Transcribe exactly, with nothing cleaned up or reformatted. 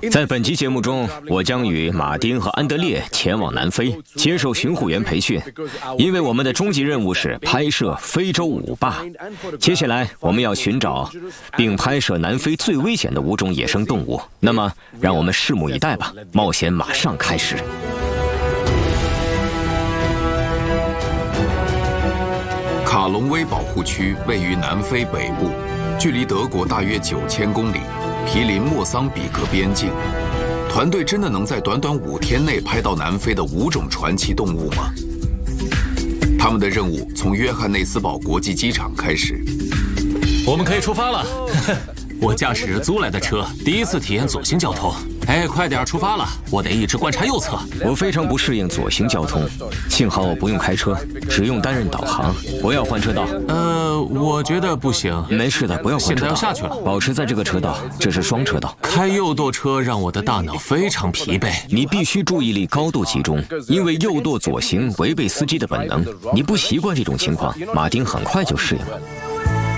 在本期节目中，我将与马丁和安德烈前往南非接受巡护员培训，因为我们的终极任务是拍摄非洲舞霸。接下来我们要寻找并拍摄南非最危险的五种野生动物。那么，让我们拭目以待吧！冒险马上开始。 卡隆威保护区位于南非北部，距离德国大约九千公里，毗邻莫桑比克边境。团队真的能在短短五天内拍到南非的五种传奇动物吗？他们的任务从约翰内斯堡国际机场开始。 我们可以出发了。我驾驶租来的车，第一次体验左行交通。哎，快点出发了，我得一直观察右侧。 我非常不适应左行交通，幸好我不用开车，只用担任导航。不要换车道。 呃，我觉得不行。 没事的，不要换车道。 现在要下去了， 保持在这个车道，这是双车道。 开右舵车让我的大脑非常疲惫。 你必须注意力高度集中，因为右舵左行违背司机的本能。你不习惯这种情况，马丁很快就适应了。